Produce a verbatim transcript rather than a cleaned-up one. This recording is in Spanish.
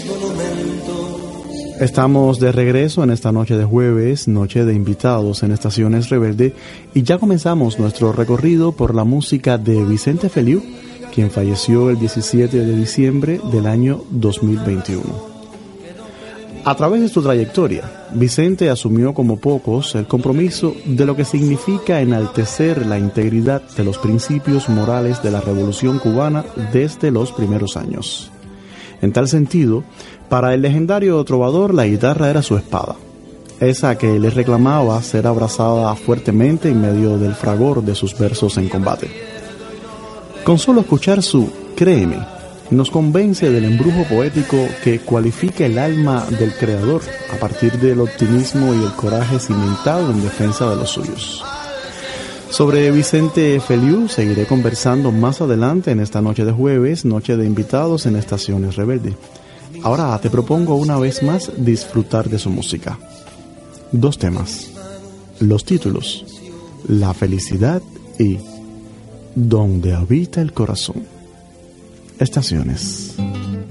Estamos de regreso en esta noche de jueves, noche de invitados en Estaciones Rebelde, y ya comenzamos nuestro recorrido por la música de Vicente Feliu, quien falleció el diecisiete de diciembre del año dos mil veintiuno. A través de su trayectoria, Vicente asumió como pocos el compromiso de lo que significa enaltecer la integridad de los principios morales de la Revolución Cubana desde los primeros años. En tal sentido, para el legendario trovador la guitarra era su espada, esa que le reclamaba ser abrazada fuertemente en medio del fragor de sus versos en combate. Con solo escuchar su Créeme, nos convence del embrujo poético que cualifica el alma del creador a partir del optimismo y el coraje cimentado en defensa de los suyos. Sobre Vicente Feliu seguiré conversando más adelante en esta noche de jueves, noche de invitados en Estaciones Rebelde. Ahora te propongo una vez más disfrutar de su música. Dos temas, los títulos, La felicidad y Donde habita el corazón. Estaciones.